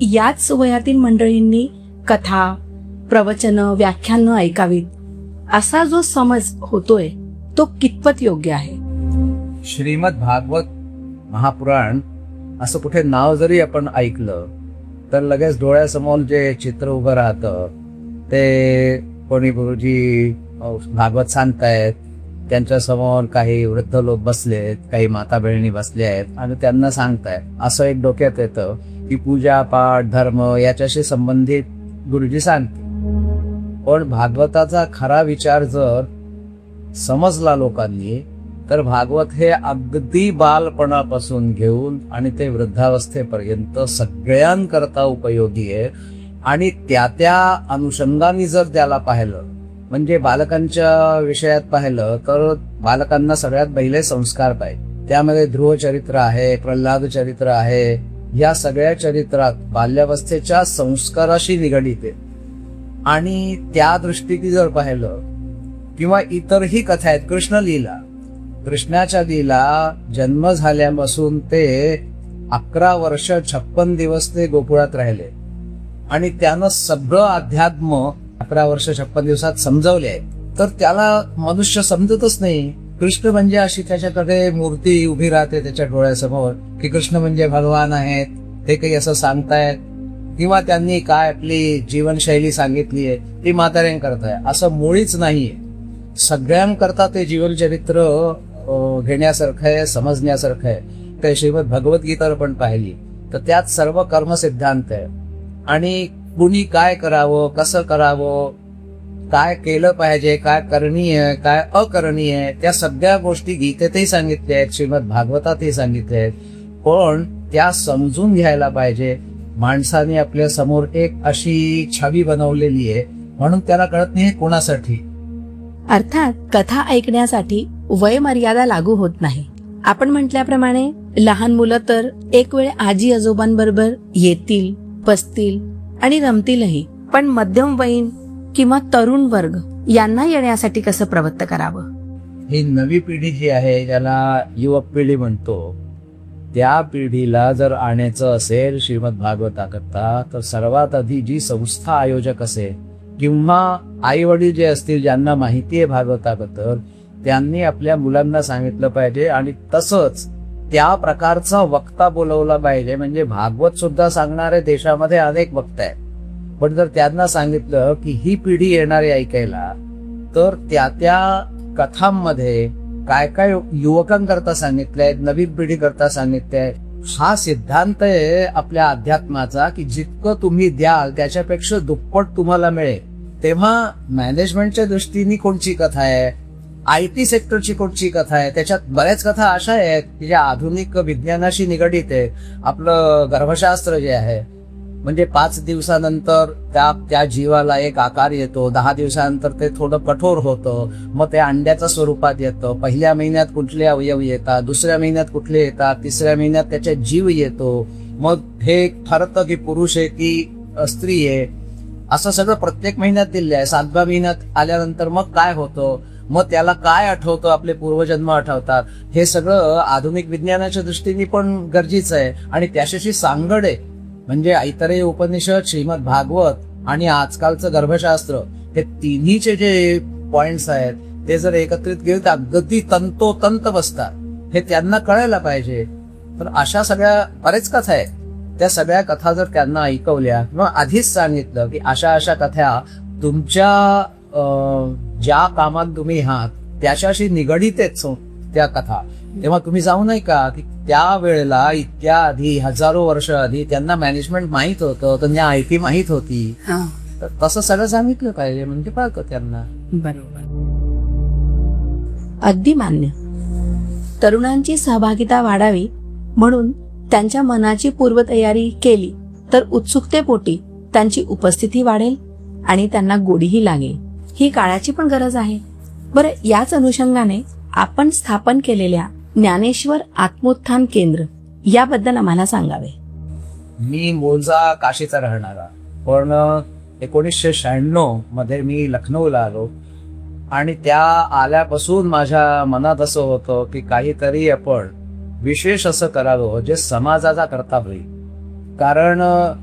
याच वयातील मंडळींनी कथा, प्रवचन, व्याख्यान ऐकावीत असा जो समज होतोय तो कितपत योग्य आहे? श्रीमद भागवत महापुराण असं कुठे नाव जरी आपण ऐकलं तर लगेच डोळ्यासमोर जे चित्र उभं राहतं ते कोणी गुरुजी भागवत सांगतायत, त्यांच्या समोर काही वृद्ध लोक बसलेत, काही माता बहिणी बसल्या आहेत आणि त्यांना सांगतायत असं एक डोक्यात येतं की पूजा पाठ धर्म याच्याशी संबंधित गुरुजी सांगते. पण भागवताचा खरा विचार जर समजला लोकांनी तर भागवत हे अगदी बालपणापासून घेऊन आणि ते वृद्धावस्थेपर्यंत सगळ्यांकरता उपयोगी आहे. आणि त्या अनुषंगाने जर त्याला पाहिलं म्हणजे बालकांच्या विषयात पाहिलं तर बालकांना सगळ्यात पहिले संस्कार पाहिजे. त्यामध्ये ध्रुव चरित्र आहे, प्रल्हाद चरित्र आहे. या सगळ्या चरित्रात बाल्यावस्थेच्या संस्काराशी निगडीत आहे. आणि त्या दृष्टीने जर पाहिलं किंवा इतरही कथा आहेत, कृष्णलीला, कृष्णाच्या लीला जन्म झाल्यापासून ते 11 वर्ष 56 दिवस ते गोकुळात राहिले आणि त्यानं सगळं अध्यात्म 11 वर्ष 56 दिवसात समजवले आहे. तर त्याला मनुष्य समजतच नाही. कृष्ण म्हणजे अशी त्याच्याकडे मूर्ती उभी राहते त्याच्या डोळ्यासमोर की कृष्ण म्हणजे भगवान आहेत, ते काही असं सांगतायत किंवा त्यांनी काय आपली जीवनशैली सांगितली आहे ती म्हाताऱ्यांकरता आहे असं मुळीच नाहीये. सगळ्यांकरता ते जीवनचरित्र घेण्यासारखं आहे, समजण्यासारखं आहे. ते श्रीमद भगवद्गीता पण पाहिली तर त्यात सर्व कर्म सिद्धांत आहे आणि कुणी काय करावं, कसं करावं, काय केलं पाहिजे, काय करणीय काय अकरणीय, त्या सगळ्या गोष्टी गीतेतही सांगितल्या आहेत, श्रीमद भागवतातही सांगितल्या आहेत. पण त्या समजून घ्यायला पाहिजे. माणसाने आपल्या समोर एक अशी छवी बनवलेली आहे म्हणून त्याला कळत नाही कोणासाठी. अर्थात कथा ऐकण्यासाठी वय मर्यादा लागू होत नाही. आपण म्हटल्याप्रमाणे लहान मुलं तर एक वेळ आजी आजोबांबरोबर येतील, बसतील आणि रमतीलही. पण मध्यमवयीन किंवा तरुण वर्ग यांना येण्यासाठी कसं प्रवृत्त करावं? ही नवी पिढी जी आहे ज्याला युवक पिढी म्हणतो, त्या पिढीला जर आणायचं असेल श्रीमद भागवताकरता तर सर्वात आधी जी संस्था आयोजक असेल किंवा आई वडील जे असतील ज्यांना माहिती आहे भागवताबद्दल त्यांनी आपल्या मुलांना सांगितलं पाहिजे आणि तसंच त्या प्रकारचा वक्ता बोलवला पाहिजे. म्हणजे भागवत सुद्धा सांगणारे देशामध्ये अनेक वक्ता आहेत. पण जर त्यांना सांगितलं की ही पिढी येणारी ऐकायला तर त्या कथांमध्ये काय काय युवकांकरता सांगितलंय, नवीन पिढी करता सांगितलंय. हा सिद्धांत आहे आपल्या अध्यात्माचा की जितकं तुम्ही द्याल त्याच्यापेक्षा दुप्पट तुम्हाला मिळेल. तेव्हा मॅनेजमेंटच्या दृष्टीने कोणची कथा आहे, IT सेक्टरची कोणची कथा आहे, त्याच्यात बऱ्याच कथा अशा आहेत की ज्या आधुनिक विज्ञानाशी निगडीत आहे. आपलं गर्भशास्त्र जे आहे म्हणजे 5 दिवसानंतर त्या जीवाला एक आकार येतो, 10 दिवसानंतर ते थोडं कठोर होतं, मग ते अंड्याच्या स्वरूपात येतं. पहिल्या महिन्यात कुठले अवयव येतात, दुसऱ्या महिन्यात कुठले येतात, तिसऱ्या महिन्यात त्याच्या जीव येतो, मग हे ठरतं की पुरुष आहे की स्त्री आहे. असं सगळं प्रत्येक महिन्यात दिले आहे. 7व्या महिन्यात आल्यानंतर मग काय होतं, मग त्याला काय आठवतं, आपले पूर्वजन्म आठवतात. हे सगळं आधुनिक विज्ञानाच्या दृष्टीने पण गरजेचं आहे आणि त्याच्याशी सांगड आहे. म्हणजे ऐतरेय उपनिषद, श्रीमद भागवत आणि आजकालचं गर्भशास्त्र हे तिन्हीचे जे पॉइंट्स आहेत ते जर एकत्रित गेले तर अगदी तंतोतंत बसतात. हे त्यांना कळायला पाहिजे. तर अशा सगळ्या बरेच कथा आहेत. त्या सगळ्या कथा जर त्यांना ऐकवल्या किंवा आधीच सांगितलं की अशा अशा कथा तुमच्या ज्या कामात तुम्ही आहात त्याच्याशी निगडीत आहेत त्या कथा, तेव्हा तुम्ही जाऊ नये का की त्या वेळेला इतक्या आधी 1000 वर्ष आधी त्यांना मॅनेजमेंट माहित होतं, त्यांना IT माहित होती. तसं सगळं सांगितलं पाहिजे म्हणजे कळतं त्यांना. बरोबर, अगदी मान्य. तरुणांची सहभागिता वाढावी म्हणून त्यांच्या मनाची पूर्वतयारी केली तर उत्सुकतेपोटी त्यांची उपस्थिती वाढेल आणि त्यांना गोडीही लागेल. ही काळाची पण गरज आहे. बरं, याच अनुषंगाने आपण स्थापन केलेल्या ज्ञानेश्वर आत्मोत्थान केंद्र याबद्दल आम्हाला सांगावे. मी मूळचा काशीचा राहणारा, पण 1996 मध्ये मी लखनौला आलो आणि त्या आल्यापासून माझ्या मनात असं होतं की काहीतरी आपण विशेष असं करावं जे समाजाचा कर्तव्य. कारण